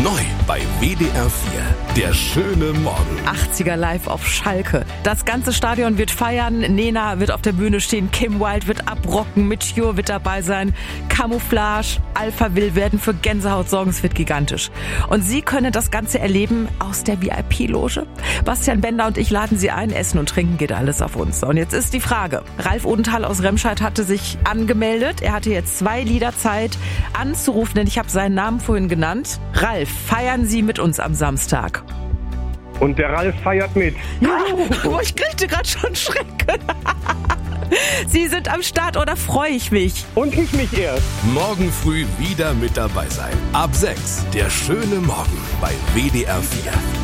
Neu bei WDR 4. Der schöne Morgen. 80er live auf Schalke. Das ganze Stadion wird feiern. Nena wird auf der Bühne stehen. Kim Wilde wird abrocken. Mitch Ure wird dabei sein. Camouflage, Alpha will werden für Gänsehaut sorgen. Es wird gigantisch. Und Sie können das Ganze erleben aus der VIP-Loge. Bastian Bender und ich laden Sie ein. Essen und Trinken geht alles auf uns. Und jetzt ist die Frage. Ralf Odenthal aus Remscheid hatte sich angemeldet. Er hatte jetzt 2 Lieder Zeit anzurufen, denn ich habe seinen Namen vorhin genannt. Ralf, feiern Sie mit uns am Samstag. Und der Ralf feiert mit. Ich kriegte gerade schon Schrecken. Sie sind am Start, oder freue ich mich? Und ich mich erst. Morgen früh wieder mit dabei sein. Ab 6. Der schöne Morgen bei WDR 4.